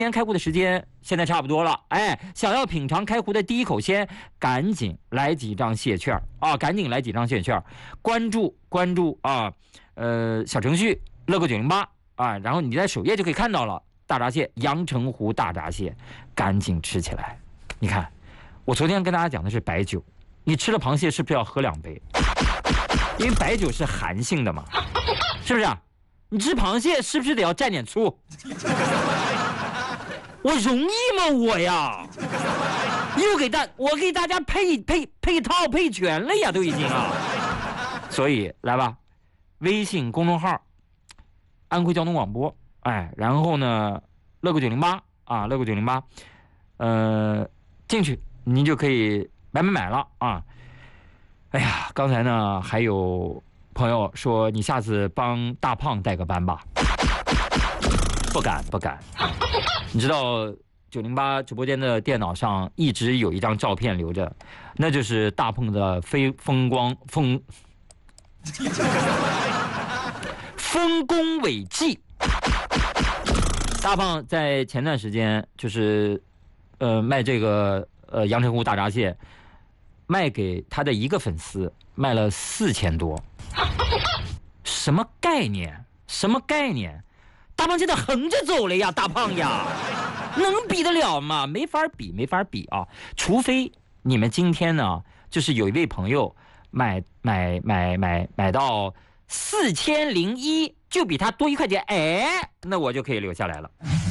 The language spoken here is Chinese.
天开湖的时间现在差不多了，哎，想要品尝开湖的第一口鲜，赶紧来几张蟹券啊！赶紧来几张蟹券，关注啊，小程序乐购908啊，然后你在首页就可以看到了大闸蟹，阳澄湖大闸蟹，赶紧吃起来。你看，我昨天跟大家讲的是白酒，你吃了螃蟹是不是要喝2杯？因为白酒是寒性的嘛，是不是啊？你吃螃蟹是不是得要蘸点醋？我容易吗我呀？我给大家配套配全了呀，都已经啊。所以来吧，微信公众号安徽交通广播，哎，然后呢乐购908啊，乐购908，进去您就可以买了啊。哎呀，刚才呢还有朋友说你下次帮大胖带个班吧。不敢。你知道908直播间的电脑上一直有一张照片留着，那就是大胖的丰功伟绩。大胖在前段时间就是卖这个阳澄湖大闸蟹，卖给他的一个粉丝卖了4000多。什么概念？大胖现在横着走了呀，大胖呀，能比得了吗？没法比啊！除非你们今天呢，就是有一位朋友买到4001，就比他多1块钱，哎，那我就可以留下来了。